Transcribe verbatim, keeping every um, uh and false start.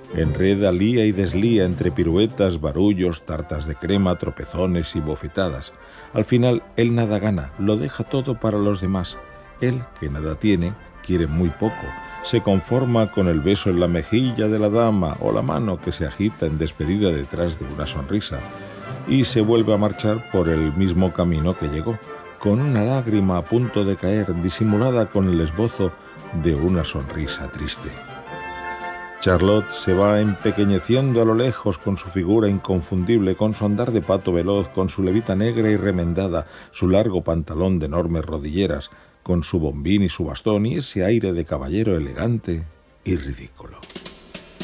Enreda, lía y deslía entre piruetas, barullos, tartas de crema, tropezones y bofetadas. Al final, él nada gana, lo deja todo para los demás. Él, que nada tiene, quiere muy poco. Se conforma con el beso en la mejilla de la dama o la mano que se agita en despedida detrás de una sonrisa. Y se vuelve a marchar por el mismo camino que llegó, con una lágrima a punto de caer, disimulada con el esbozo de una sonrisa triste. Charlotte se va empequeñeciendo a lo lejos con su figura inconfundible, con su andar de pato veloz, con su levita negra y remendada, su largo pantalón de enormes rodilleras, con su bombín y su bastón y ese aire de caballero elegante y ridículo.